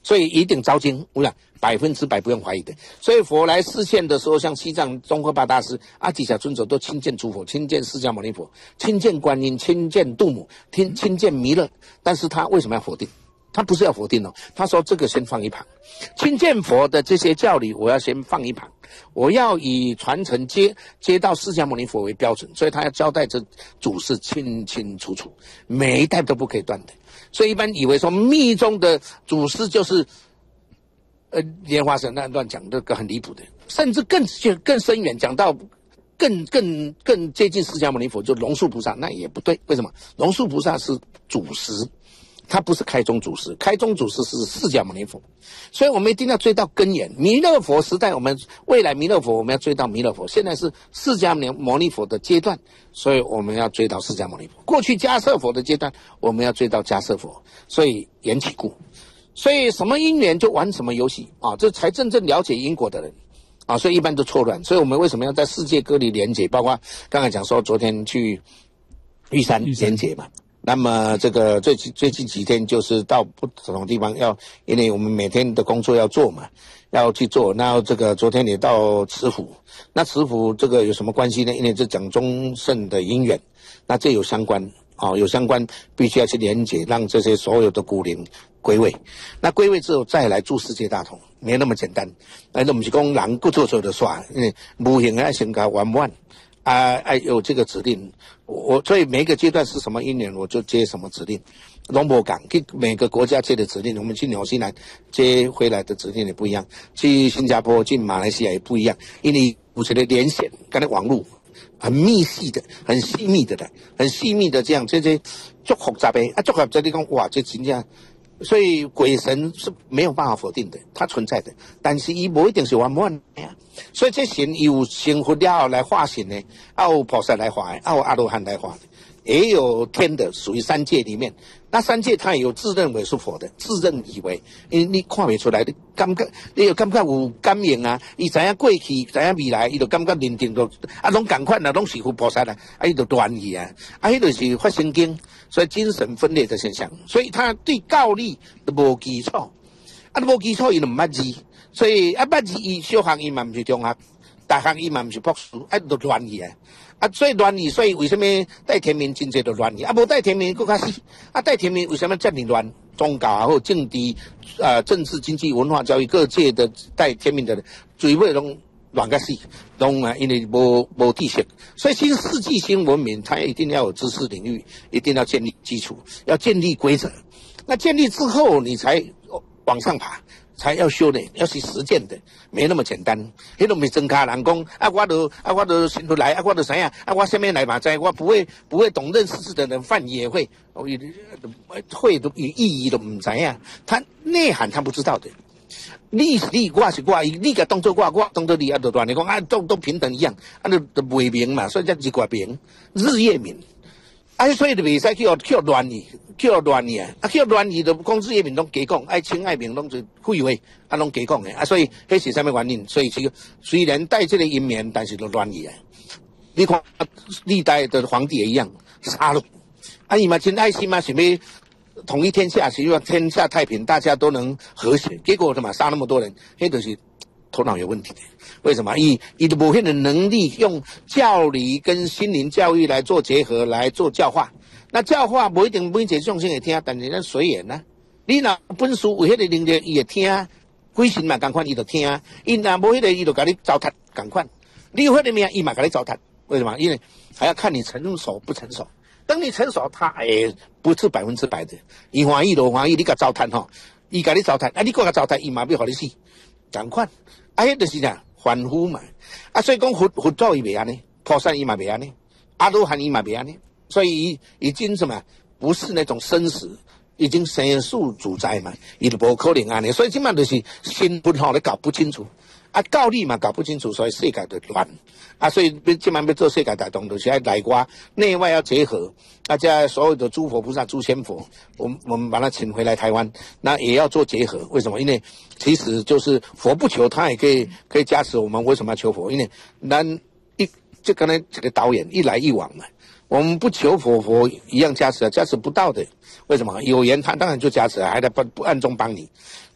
所以一定招经，我想100%不用怀疑的。所以佛来示现的时候，像西藏宗喀巴大师、阿底峡尊者都亲见诸佛，亲见释迦牟尼佛，亲见观音，亲见度母，亲见弥勒。但是他为什么要否定？他不是要否定哦，他说这个先放一旁，亲见佛的这些教理我要先放一旁，我要以传承接到释迦牟尼佛为标准，所以他要交代这祖师清清楚楚，每一代都不可以断的。所以一般以为说密宗的祖师就是莲花生，那乱讲，这个很离谱的，甚至更深远，讲到更接近释迦牟尼佛，就龙树菩萨，那也不对。为什么？龙树菩萨是祖师。他不是开宗祖师，开宗祖师是释迦牟尼佛，所以我们一定要追到根源。弥勒佛时代，我们未来弥勒佛，我们要追到弥勒佛。现在是释迦牟尼佛的阶段，所以我们要追到释迦牟尼佛。过去迦叶佛的阶段，我们要追到迦叶佛，所以缘起故。所以什么因缘就玩什么游戏啊，这才真正了解因果的人啊，所以一般都错乱。所以我们为什么要在世界各地连结？包括刚才讲说，昨天去玉山连结嘛。那么这个最近几天就是到不同地方因为我们每天的工作要做嘛，要去做。那这个昨天也到慈湖，那慈湖这个有什么关系呢？因为这讲中圣的因缘，那这有相关有相关，必须要去连结，让这些所有的古灵归位。那归位之后再来助世界大同，没那么简单。那不是讲人不做的耍，因为无形要先搞完不完。有这个指令，所以每一个阶段是什么因缘，我就接什么指令。龙博港给每个国家接的指令，我们去纽西兰接回来的指令也不一样，去新加坡、去马来西亚也不一样，因为有些的连线，跟那网络很密细的、很细密的这样，这些足复杂的足复杂你讲哇，这真正。所以鬼神是没有办法否定的，它存在的，但是它不一定是完满的呀。所以这神有成佛了后来化神呢，有菩萨来化的，有阿罗汉来化的，也有天的，属于三界里面。那三界它也有自认为是佛的，自认以为，因为你看不出来，你有感觉有感应啊，伊知影过去，知影未来，伊就感觉认定都拢同款啦，拢是佛菩萨啦，伊就乱去啊，迄就是发神经，所以精神分裂的现象，所以他对教理都无基础，无基础伊就唔捌字，所以捌字伊小学伊嘛唔是中学，大学伊嘛唔是博士，就乱去啊。所以乱去，所以为什么戴天明真侪都乱去？无戴天明更较死。戴天明为什么这么乱？宗教也好，政治、政治、经济、文化、教育各界的戴天明的人，最尾拢乱个死，拢因为无知识。所以新世纪新文明，它一定要有知识领域，一定要建立基础，要建立规则。那建立之后，你才往上爬。才要修炼，要去实践的，没那么简单。迄种没真卡人讲我都先出来我都怎样我下面来嘛在，我不会懂认识字的人犯也会会都意义都唔知呀，他内涵他不知道的。你是你，我是我，你个当作我当作你就乱你讲都平等一样，都未明嘛，所以叫日月明，日月明。所以就袂使叫乱去，叫乱去叫乱去就讲日月明拢假讲，亲爱明拢是废话，拢假讲的所以迄是啥物原因？所以虽然带这个阴面，但是都乱去你看历代的皇帝也一样，杀戮伊嘛真爱心嘛，想要统一天下，希望天下太平，大家都能和谐。结果什么杀那么多人，迄就是头脑有问题的。为什么？伊都无迄个能力用教理跟心灵教育来做结合，来做教化。那教化不一定每一个众生会听，但是咱随缘啊。你若本事有迄个能力，伊会听，鬼神嘛同款，伊就听。伊若无迄个，伊就甲你糟蹋同款。你有迄个命，伊嘛甲你糟蹋。为什么？因为还要看你成熟不成熟。等你成熟，他不是100%的。伊欢喜就欢喜，你甲糟蹋吼，伊甲你糟蹋，你甲糟蹋，伊嘛要互你死，同款。迄就是啥？凡夫嘛，所以讲佛祖伊袂安尼，菩萨伊嘛袂安尼，阿罗汉伊嘛袂安尼，所以已经什么不是那种生死，已经生死主宰嘛，伊就无可能安尼，所以即满就是新佛你搞不清楚，教理嘛搞不清楚，所以世界就乱，所以即满要做世界大同，就是要内外内外要结合，加所有的诸佛菩萨、诸仙佛，我们把它请回来台湾，那也要做结合，为什么？因为其实就是佛不求，他也可以加持我们。为什么要求佛？因为就跟那这个导演一来一往嘛。我们不求佛一样加持加持不到的。为什么？有缘他当然就加持还得不暗中帮你。